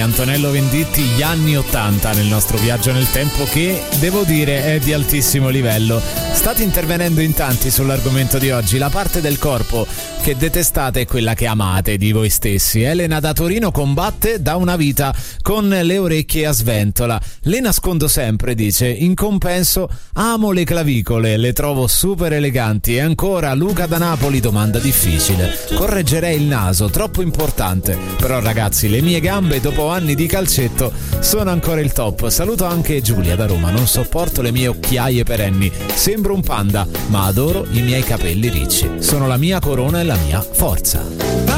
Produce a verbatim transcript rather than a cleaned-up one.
Antonello Venditti, gli anni ottanta nel nostro viaggio nel tempo, che devo dire è di altissimo livello. State intervenendo in tanti sull'argomento di oggi. La parte del corpo che detestate è quella che amate di voi stessi. Elena da Torino combatte da una vita con le orecchie a sventola. Le nascondo sempre, dice, in compenso amo le clavicole, le trovo super eleganti. E ancora Luca da Napoli, domanda difficile, correggerei il naso, troppo importante, però ragazzi le mie gambe dopo anni di calcetto sono ancora il top. Saluto anche Giulia da Roma, non sopporto le mie occhiaie perenni, sembro un panda ma adoro i miei capelli ricci, sono la mia corona e la mia forza.